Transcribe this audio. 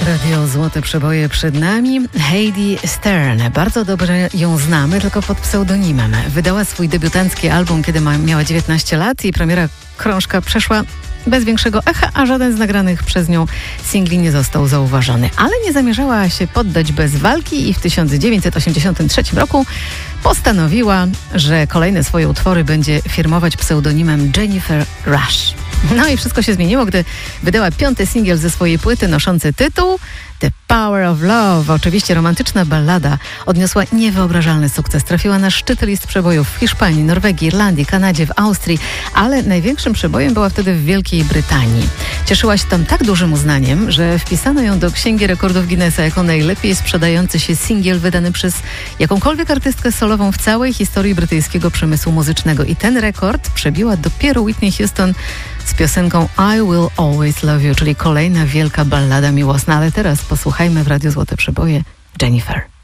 Radio Złote Przeboje przed nami. Heidi Stern. Bardzo dobrze ją znamy, tylko pod pseudonimem. Wydała swój debiutancki album, kiedy miała 19 lat i premiera krążka przeszła bez większego echa, a żaden z nagranych przez nią singli nie został zauważony. Ale nie zamierzała się poddać bez walki i w 1983 roku postanowiła, że kolejne swoje utwory będzie firmować pseudonimem Jennifer Rush. No i wszystko się zmieniło, gdy wydała 5. singiel ze swojej płyty noszący tytuł The Power of Love. Oczywiście romantyczna ballada odniosła niewyobrażalny sukces. Trafiła na szczyty list przebojów w Hiszpanii, Norwegii, Irlandii, Kanadzie, w Austrii, ale największym przebojem była wtedy w Wielkiej Brytanii. Cieszyła się tam tak dużym uznaniem, że wpisano ją do Księgi Rekordów Guinnessa jako najlepiej sprzedający się singiel wydany przez jakąkolwiek artystkę solową w całej historii brytyjskiego przemysłu muzycznego. I ten rekord przebiła dopiero Whitney Houston z piosenką I Will Always Love You, czyli kolejna wielka ballada miłosna. Ale teraz posłuchajmy w Radiu Złote Przeboje Jennifer.